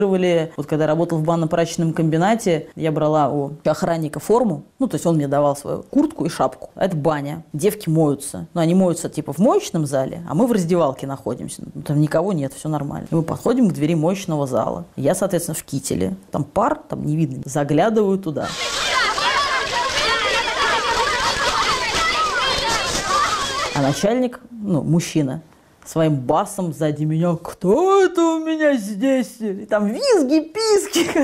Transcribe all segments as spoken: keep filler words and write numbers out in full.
Вот когда я работал в банно-прачечном комбинате, я брала у охранника форму, ну, то есть он мне давал свою куртку и шапку. А это баня. Девки моются. Ну, они моются типа в моечном зале, а мы в раздевалке находимся. Ну, там никого нет, все нормально. И мы подходим к двери моечного зала. Я, соответственно, в кителе. Там пар, там не видно. Заглядываю туда. А начальник, ну, мужчина, своим басом сзади меня: «Кто это у меня здесь?» И там визги, писки.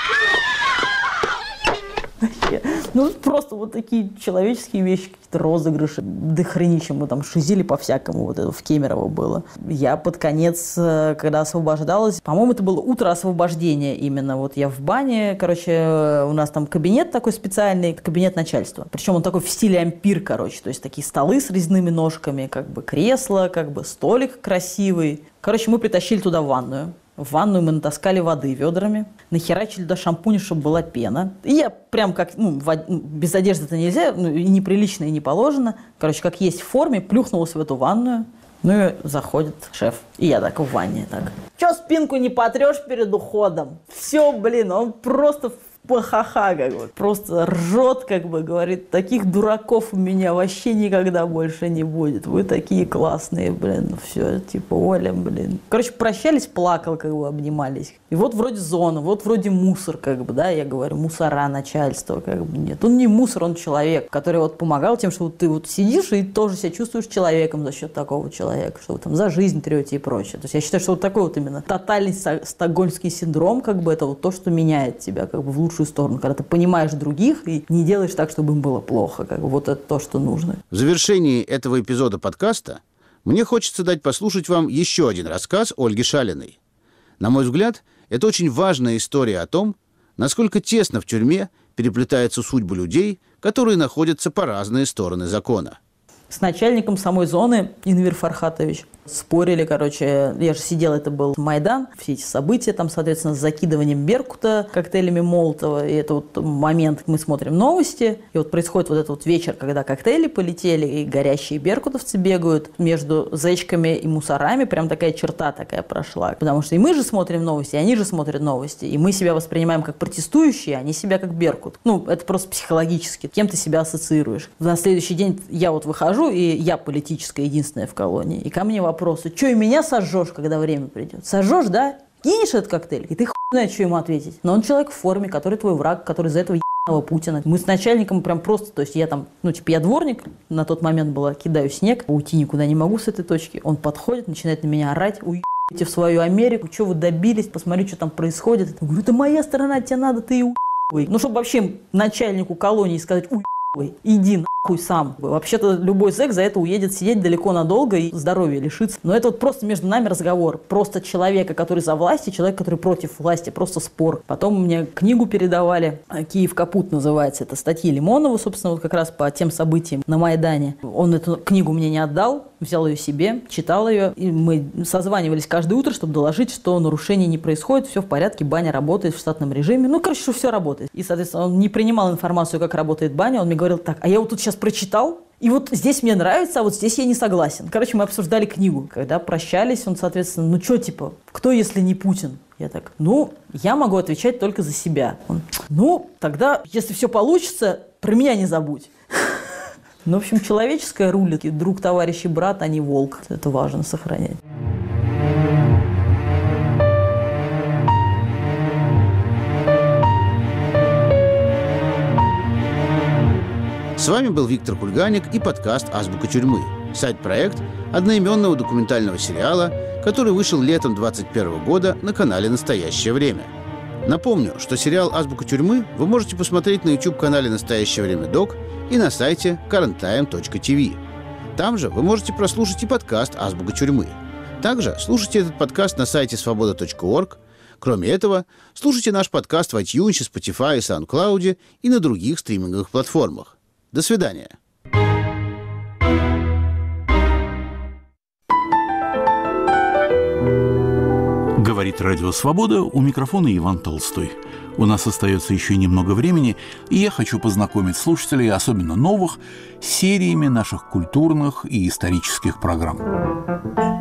Ну, просто вот такие человеческие вещи, какие-то розыгрыши. Да хренища, мы там шизили по-всякому, вот это в Кемерово было. Я под конец, когда освобождалась, по-моему, это было утро освобождения именно. Вот я в бане, короче, у нас там кабинет такой специальный, кабинет начальства. Причем он такой в стиле ампир, короче, то есть такие столы с резными ножками, как бы кресло, как бы столик красивый. Короче, мы притащили туда ванную. В ванную мы натаскали воды ведрами, нахерачили до шампуня, чтобы была пена. И я прям как, ну, в, без одежды-то нельзя, ну, и неприлично, и не положено. Короче, как есть в форме, плюхнулась в эту ванную. Ну и заходит шеф. И я так в ванне так. Чё спинку не потрешь перед уходом? Все, блин, он просто ха-ха, как бы. Просто ржет, как бы, говорит: таких дураков у меня вообще никогда больше не будет. Вы такие классные, блин. Все, типа, Оля, блин. Короче, прощались, плакал, как бы, обнимались. И вот вроде зона, вот вроде мусор, как бы, да, я говорю, мусора начальства, как бы, нет. Он не мусор, он человек, который вот помогал тем, что вот ты вот сидишь и тоже себя чувствуешь человеком за счет такого человека, что вы там за жизнь трете и прочее. То есть я считаю, что вот такой вот именно тотальный стокгольмский синдром, как бы, это вот то, что меняет тебя, как бы, в лучшую сторону, когда ты понимаешь других и не делаешь так, чтобы им было плохо. Как бы, вот это то, что нужно. В завершении этого эпизода подкаста мне хочется дать послушать вам еще один рассказ Ольги Шалиной. На мой взгляд, это очень важная история о том, насколько тесно в тюрьме переплетаются судьбы людей, которые находятся по разные стороны закона. С начальником самой зоны Инвир Фархатович спорили, короче, я же сидел, это был Майдан, все эти события, там, соответственно, с закидыванием Беркута коктейлями Молотова, и это вот момент, мы смотрим новости, и вот происходит вот этот вот вечер, когда коктейли полетели, и горящие беркутовцы бегают между зэчками и мусорами, прям такая черта такая прошла, потому что и мы же смотрим новости, и они же смотрят новости, и мы себя воспринимаем как протестующие, а они себя как Беркут. Ну, это просто психологически, кем ты себя ассоциируешь. На следующий день я вот выхожу, и я политическая единственная в колонии, и ко мне вопрос: вопросы. Что, и меня сожжешь, когда время придет? Сожжешь, да? Кинешь этот коктейль, и ты хуй знаешь, что ему ответить. Но он человек в форме, который твой враг, который из-за этого ебаного Путина. Мы с начальником прям просто, то есть я там, ну типа я дворник, на тот момент была, кидаю снег, уйти никуда не могу с этой точки. Он подходит, начинает на меня орать: уебите в свою Америку, что вы добились, посмотри, что там происходит. Я говорю: это моя сторона, тебе надо, ты и уебывай. Ну, чтобы вообще начальнику колонии сказать: уебывай, иди нахуй сам. Вообще-то любой зэк за это уедет сидеть далеко надолго и здоровья лишится. Но это вот просто между нами разговор. Просто человека, который за власть, и человек, который против власти. Просто спор. Потом мне книгу передавали. «Киев капут» называется. Это статьи Лимонова, собственно, вот как раз по тем событиям на Майдане. Он эту книгу мне не отдал. Взял ее себе, читал ее. И мы созванивались каждое утро, чтобы доложить, что нарушений не происходит. Все в порядке, баня работает в штатном режиме. Ну, короче, что все работает. И, соответственно, он не принимал информацию, как работает баня. Он мне говорил: так, а я вот тут сейчас прочитал, и вот здесь мне нравится, а вот здесь я не согласен. Короче, мы обсуждали книгу. Когда прощались, он, соответственно, ну что, типа, кто, если не Путин? Я так: ну, я могу отвечать только за себя. Он: ну, тогда, если все получится, про меня не забудь. Ну, в общем, человеческое рулит. Друг, товарищ и брат, а не волк. Это важно сохранять. С вами был Виктор Кульганик и подкаст «Азбука тюрьмы». Сайт-проект одноименного документального сериала, который вышел летом двадцать первого года на канале «Настоящее время». Напомню, что сериал «Азбука тюрьмы» вы можете посмотреть на YouTube-канале «Настоящее время Док» и на сайте current time точка ти ви. Там же вы можете прослушать и подкаст «Азбука тюрьмы». Также слушайте этот подкаст на сайте свобода точка орг. Кроме этого, слушайте наш подкаст в iTunes, Spotify и SoundCloud и на других стриминговых платформах. До свидания. Говорит Радио Свобода, у микрофона Иван Толстой. У нас остается еще немного времени, и я хочу познакомить слушателей, особенно новых, с сериями наших культурных и исторических программ.